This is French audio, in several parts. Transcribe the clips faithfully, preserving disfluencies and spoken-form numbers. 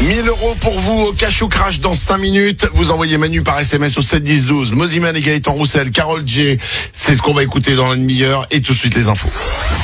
mille euros pour vous au cash ou crash dans cinq minutes. Vous envoyez Manu par S M S au sept dix douze. Moziman et Gaëtan Roussel, Carole J. C'est ce qu'on va écouter dans la demi-heure. Et tout de suite les infos.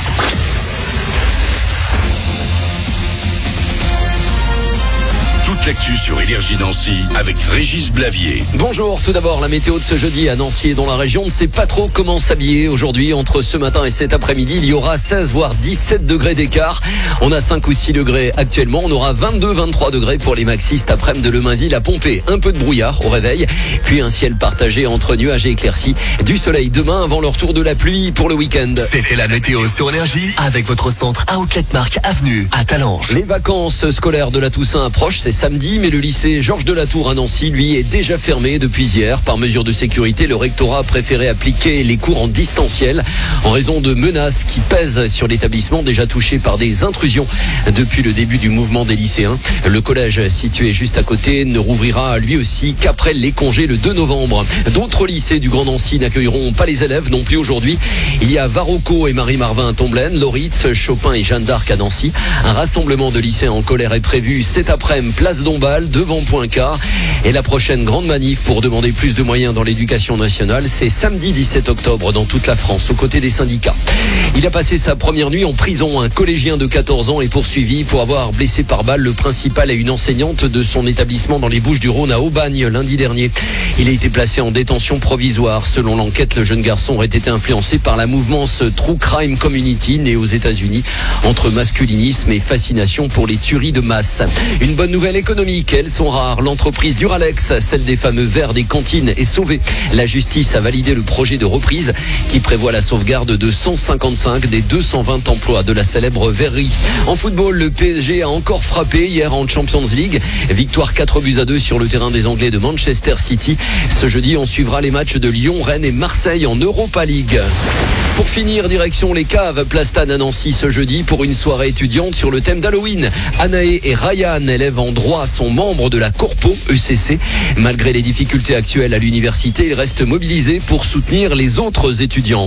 Toute l'actu sur Énergie Nancy avec Régis Blavier. Bonjour, tout d'abord la météo de ce jeudi à Nancy et dans la région. On ne sait pas trop comment s'habiller aujourd'hui. Entre ce matin et cet après-midi, il y aura seize voire dix-sept degrés d'écart. On a cinq ou six degrés actuellement. On aura vingt-deux vingt-trois degrés pour les maxis cet après-midi de Lemainville à Pompée. Un peu de brouillard au réveil, puis un ciel partagé entre nuages et éclaircies. Du soleil demain avant le retour de la pluie pour le week-end. C'était la météo sur Énergie avec votre centre Outlet Mark Avenue à Talange. Les vacances scolaires de la Toussaint approchent, c'est samedi, mais le lycée Georges Delatour à Nancy, lui, est déjà fermé depuis hier. Par mesure de sécurité, le rectorat a préféré appliquer les cours en distanciel en raison de menaces qui pèsent sur l'établissement déjà touché par des intrusions depuis le début du mouvement des lycéens. Le collège situé juste à côté ne rouvrira lui aussi qu'après les congés le deux novembre. D'autres lycées du Grand Nancy n'accueilleront pas les élèves non plus aujourd'hui. Il y a Varocco et Marie-Marvin à Tomblaine, Loritz, Chopin et Jeanne d'Arc à Nancy. Un rassemblement de lycéens en colère est prévu cet après-midi, place Dombasle, devant Poincaré. Et la prochaine grande manif pour demander plus de moyens dans l'éducation nationale, c'est samedi dix-sept octobre dans toute la France, aux côtés des syndicats. Il a passé sa première nuit en prison. Un collégien de quatorze ans est poursuivi pour avoir blessé par balle le principal et une enseignante de son établissement dans les Bouches-du-Rhône à Aubagne lundi dernier. Il a été placé en détention provisoire. Selon l'enquête, le jeune garçon aurait été influencé par la mouvance True Crime Community née aux États-Unis, entre masculinisme et fascination pour les tueries de masse. Une bonne nouvelle économique, elles sont rares. L'entreprise Duralex, celle des fameux verres des cantines, est sauvée. La justice a validé le projet de reprise qui prévoit la sauvegarde de cent cinquante-cinq des deux cent vingt emplois de la célèbre verrerie. En football, le P S G a encore frappé hier en Champions League. Victoire quatre buts à deux sur le terrain des Anglais de Manchester City. Ce jeudi, on suivra les matchs de Lyon, Rennes et Marseille en Europa League. Pour finir, direction les caves Plastane à Nancy ce jeudi pour une soirée étudiante sur le thème d'Halloween. Anaé et Ryan, élèves en droit, sont membres de la Corpo E C C. Malgré les difficultés actuelles à l'université, ils restent mobilisés pour soutenir les autres étudiants.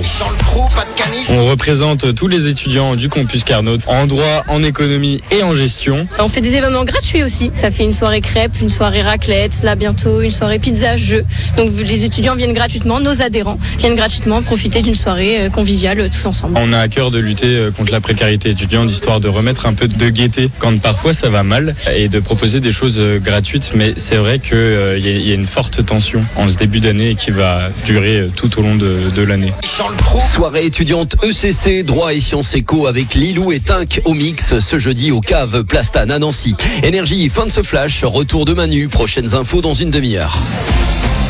On représente tous les étudiants du campus Carnot en droit, en économie et en gestion. On fait des événements gratuits aussi. Ça fait une soirée crêpes, une soirée raclette, là bientôt une soirée pizza jeu. Donc les étudiants viennent gratuitement, nos adhérents viennent gratuitement profiter d'une soirée conviviale tous ensemble. On a à cœur de lutter contre la précarité étudiante, histoire de remettre un peu de gaieté quand parfois ça va mal et de proposer des choses gratuites. Mais c'est vrai qu'il euh, y, y a une forte tension en ce début d'année qui va durer tout au long de, de l'année. Soirée étudiante E C C, droit et sciences éco avec Lilou et Tinck au mix ce jeudi au cave Plastane à Nancy. Énergie, fin de ce flash, retour de Manu, prochaines infos dans une demi-heure.